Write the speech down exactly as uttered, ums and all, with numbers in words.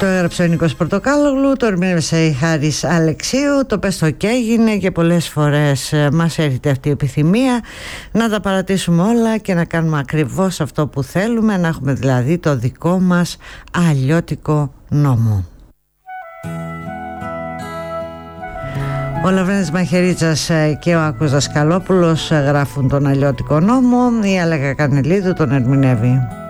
Το έγραψε ο Νίκος Πορτοκάλογλου, το ερμήνευσε η Χάρης Αλεξίου. Το πες το και έγινε, και πολλές φορές μας έρχεται αυτή η επιθυμία να τα παρατήσουμε όλα και να κάνουμε ακριβώς αυτό που θέλουμε, να έχουμε δηλαδή το δικό μας αλλιώτικο νόμο. Ο Λαβρένης Μαχαιρίτσας και ο Άκος Δασκαλόπουλος γράφουν τον αλλιώτικο νόμο, η Αλέκα Κανελίδου τον ερμηνεύει.